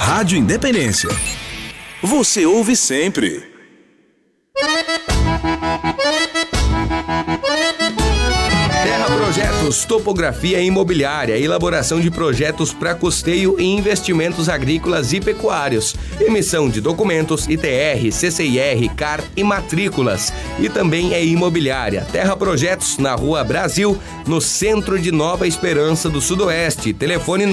Rádio Independência. Você ouve sempre. Terra Projetos, topografia imobiliária, elaboração de projetos para custeio e investimentos agrícolas e pecuários, emissão de documentos, ITR, CCIR, CAR e matrículas. E também é imobiliária. Terra Projetos, na Rua Brasil, no centro de Nova Esperança do Sudoeste. Telefone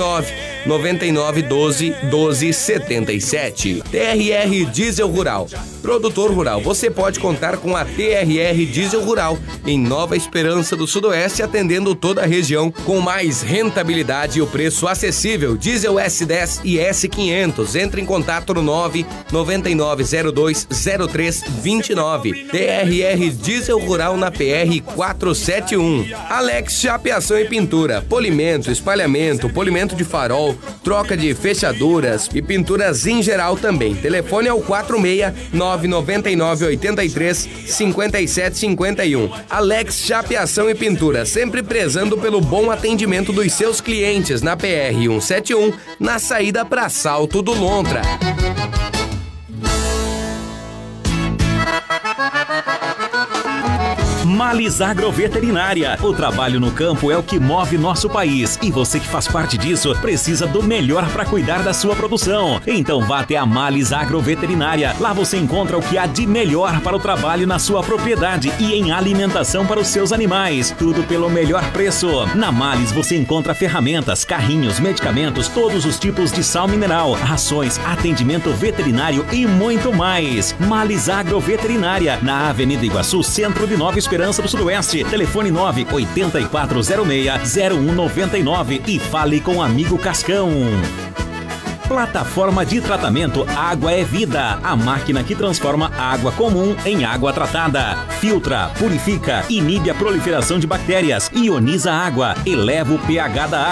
99912-1277. TRR Diesel Rural. Produtor rural, você pode contar com a TRR Diesel Rural em Nova Esperança do Sudoeste, atendendo toda a região com mais rentabilidade e o preço acessível. Diesel S10 e S500. Entre em contato no 999020329. TRR Diesel Rural na PR 471. Alex Chapeação e Pintura. Polimento, espalhamento, polimento de farol, troca de fechaduras e pinturas em geral também. Telefone é o 469-9983-5751. Alex Chapeação e Pintura, sempre prezando pelo bom atendimento dos seus clientes na PR 171, na saída para Salto do Lontra. Males Agroveterinária. O trabalho no campo é o que move nosso país e você que faz parte disso precisa do melhor para cuidar da sua produção. Então vá até a Males Agroveterinária. Lá você encontra o que há de melhor para o trabalho na sua propriedade e em alimentação para os seus animais. Tudo pelo melhor preço. Na Males você encontra ferramentas, carrinhos, medicamentos, todos os tipos de sal mineral, rações, atendimento veterinário e muito mais. Males Agroveterinária, na Avenida Iguaçu, centro de Nova Esperança do Sudoeste. Telefone 98406-0199 e fale com o amigo Cascão. Plataforma de tratamento Água é Vida. A máquina que transforma água comum em água tratada. Filtra, purifica, inibe a proliferação de bactérias, ioniza a água, eleva o pH da água.